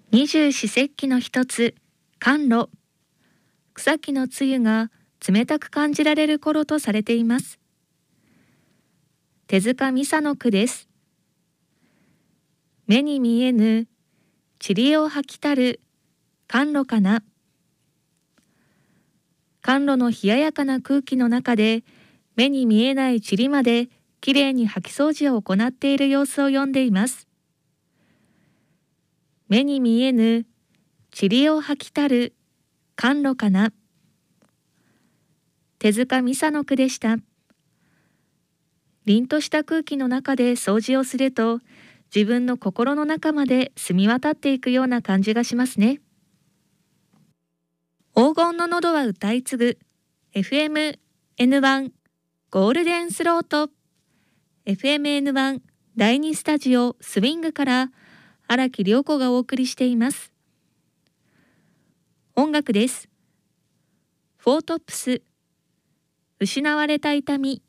二十四節気の一つ、寒露。草木の露が冷たく感じられる頃とされています。手塚美沙の句です。目に見えぬ塵を吐きたる寒露かな。寒露の冷ややかな空気の中で、目に見えない塵まできれいに掃き掃除を行っている様子を詠んでいます。目に見えぬ塵を吐きたる寒露かな。手塚美沙の句でした。凛とした空気の中で掃除をすると、自分の心の中まで澄み渡っていくような感じがしますね。黄金の喉は歌い継ぐ FM-N1 ゴールデンスロート FM-N1 第2スタジオスウィングから荒木涼子がお送りしています。音楽です。フォートップス失われた痛み。